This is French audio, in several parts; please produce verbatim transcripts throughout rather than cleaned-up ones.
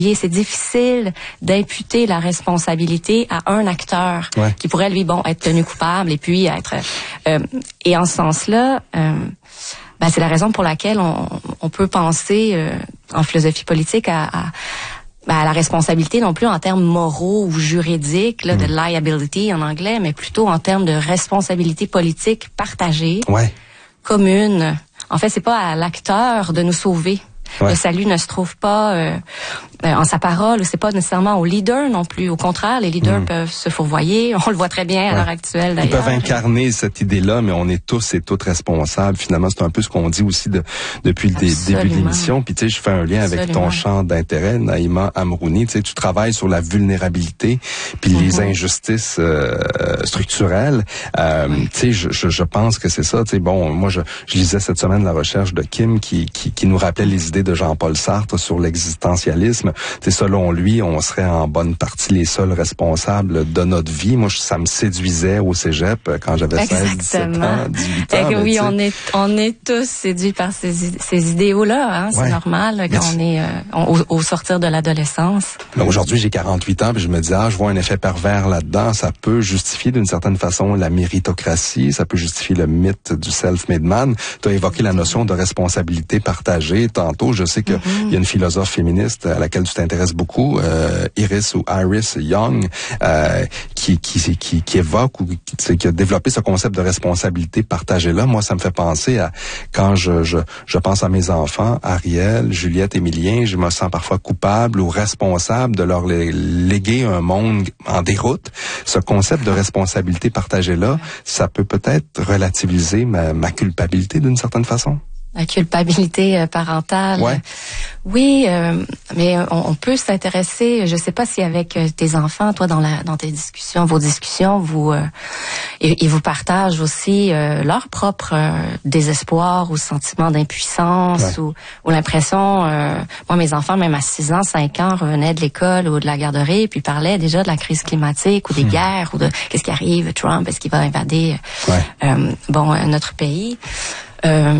C'est difficile d'imputer la responsabilité à un acteur ouais. qui pourrait, lui, bon, être tenu coupable et puis être... Euh, et en ce sens-là, euh, ben, c'est la raison pour laquelle on, on peut penser euh, en philosophie politique à... à Ben, à la responsabilité non plus en termes moraux ou juridiques, là, mmh. de liability en anglais, mais plutôt en termes de responsabilité politique partagée, ouais. commune. En fait, c'est pas à l'acteur de nous sauver. Ouais. Le salut ne se trouve pas euh, euh, en sa parole, c'est pas nécessairement au leader non plus. Au contraire, les leaders mmh. peuvent se fourvoyer. On le voit très bien à ouais. l'heure actuelle d'ailleurs. Ils peuvent incarner et... cette idée-là, mais on est tous et toutes responsables. Finalement, c'est un peu ce qu'on dit aussi de, depuis le dé- début de l'émission. Puis tu sais, je fais un lien Absolument. avec ton champ d'intérêt, Naïma Amrouni. Tu sais, tu travailles sur la vulnérabilité puis mmh. les injustices euh, structurelles. Euh, ouais. Tu sais, je, je, je pense que c'est ça. Tu sais, bon, moi, je, je lisais cette semaine la recherche de Kim qui, qui, qui nous rappelait les idées de Jean-Paul Sartre sur l'existentialisme. C'est selon lui, on serait en bonne partie les seuls responsables de notre vie. Moi, ça me séduisait au cégep quand j'avais seize, dix-sept ans, dix-huit ans. Et oui, on est, on est tous séduits par ces, ces idéaux-là. Hein? C'est ouais. normal quand Merci. on est euh, on, au, au sortir de l'adolescence. Mais aujourd'hui, j'ai quarante-huit ans, puis je me dis, ah, je vois un effet pervers là-dedans. Ça peut justifier d'une certaine façon la méritocratie, ça peut justifier le mythe du self-made man. Tu as évoqué la notion de responsabilité partagée tantôt. Je sais qu'il mm-hmm. y a une philosophe féministe à laquelle tu t'intéresses beaucoup, euh, Iris ou Iris Young, euh, qui, qui, qui, qui évoque ou qui, qui a développé ce concept de responsabilité partagée-là. Moi, ça me fait penser à quand je, je, je pense à mes enfants, Ariel, Juliette, Émilien, je me sens parfois coupable ou responsable de leur léguer un monde en déroute. Ce concept de responsabilité partagée-là, ça peut peut-être relativiser ma, ma culpabilité d'une certaine façon. La culpabilité parentale. Ouais. Oui, euh, mais on, on peut s'intéresser. Je sais pas si avec tes enfants, toi, dans la dans tes discussions, vos discussions, vous euh, ils, ils vous partagent aussi euh, leur propre euh, désespoir ou sentiment d'impuissance ouais. ou, ou l'impression. Euh, moi, mes enfants, même à six ans, cinq ans, revenaient de l'école ou de la garderie, puis parlaient déjà de la crise climatique ou des hmm. guerres ou de qu'est-ce qui arrive, Trump, est-ce qu'il va invader ouais. euh, bon notre pays. Euh,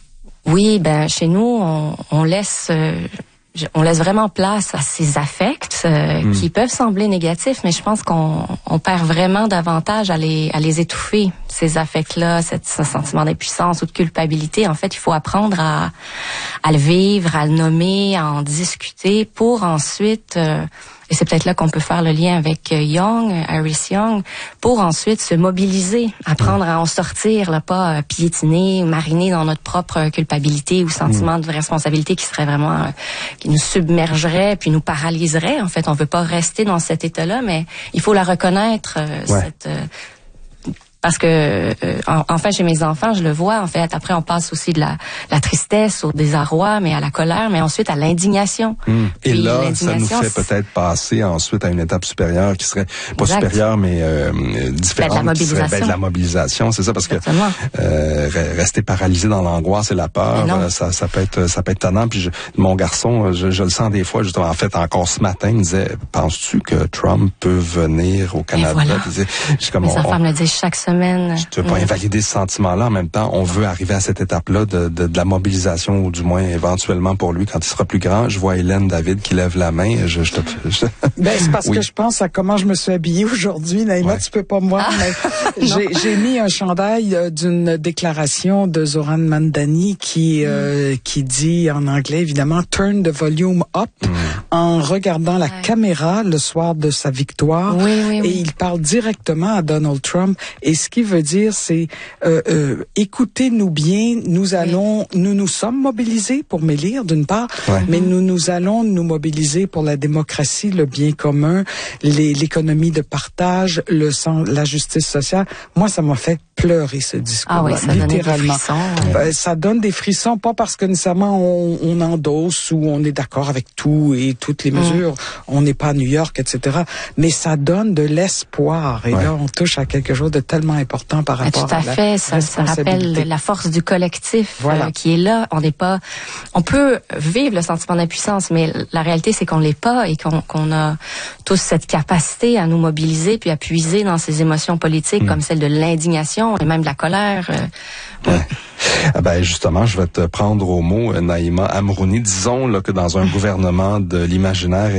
Oui, ben chez nous, on, on laisse, euh, on laisse vraiment place à ces affects euh, mmh. qui peuvent sembler négatifs, mais je pense qu'on on perd vraiment davantage à les à les étouffer, ces affects-là, cette, ce sentiment d'impuissance ou de culpabilité. En fait, il faut apprendre à à le vivre, à le nommer, à en discuter, pour ensuite euh, et c'est peut-être là qu'on peut faire le lien avec Young, Iris Young, pour ensuite se mobiliser, apprendre à en sortir, là, pas euh, piétiner, mariner dans notre propre culpabilité ou sentiment mmh. de responsabilité qui serait vraiment, euh, qui nous submergerait puis nous paralyserait. En fait, on veut pas rester dans cet état-là, mais il faut la reconnaître, euh, ouais. cette... Euh, Parce que, euh, en, enfin, chez mes enfants, je le vois, en fait. Après, on passe aussi de la, la tristesse au désarroi, mais à la colère, mais ensuite à l'indignation. Mmh. Et Puis, là, ça nous fait peut-être passer ensuite à une étape supérieure qui serait, pas exact. supérieure, mais euh, différente. Ben, de la qui serait, ben, de la mobilisation, c'est ça, parce Exactement. que euh, rester paralysé dans l'angoisse et la peur, euh, ça, ça peut être ça peut être tannant. Puis je, mon garçon, je, je le sens des fois, justement, en fait, encore ce matin, il me disait, penses-tu que Trump peut venir au Canada? Voilà. Puis, je disais, comme, Mes on, enfants me le disent chaque semaine. Je ne veux pas invalider ce sentiment-là. En même temps, on veut arriver à cette étape-là de, de, de la mobilisation, ou du moins éventuellement pour lui, quand il sera plus grand. Je vois Hélène David qui lève la main. Je, je te, je... Ben, c'est parce oui. que je pense à comment je me suis habillée aujourd'hui. Naïma, ouais. tu peux pas me voir, ah. mais j'ai, j'ai mis un chandail d'une déclaration de Zoran Mandani qui, euh, qui dit en anglais, évidemment, « Turn the volume up mm. » en regardant la ouais. caméra le soir de sa victoire. Oui, oui, oui. Et il parle directement à Donald Trump. Et ce qui veut dire, c'est euh, euh, écoutez-nous bien, nous allons, oui. nous nous sommes mobilisés pour m'élire d'une part, ouais. mais nous nous allons nous mobiliser pour la démocratie, le bien commun, les, l'économie de partage, le sens, la justice sociale. Moi, ça m'a fait pleurer ce discours. Ah oui, ça littéralement. Donne des frissons, ouais. Ça donne des frissons, pas parce que nécessairement on, on endosse ou on est d'accord avec tout et toutes les mesures. Mm. On n'est pas à New York, et cetera. Mais ça donne de l'espoir. Et ouais. là, on touche à quelque chose de tellement important par rapport tout à, à la fait. Ça, ça rappelle la force du collectif voilà. euh, qui est là. On n'est pas. On peut vivre le sentiment d'impuissance, mais la réalité c'est qu'on l'est pas et qu'on, qu'on a tous cette capacité à nous mobiliser puis à puiser dans ces émotions politiques mm. comme celle de l'indignation frustration et même de la colère. Euh, ouais. Ah ben justement, je vais te prendre au mot, Naïma Amrouni. Disons là, que dans un gouvernement de l'imaginaire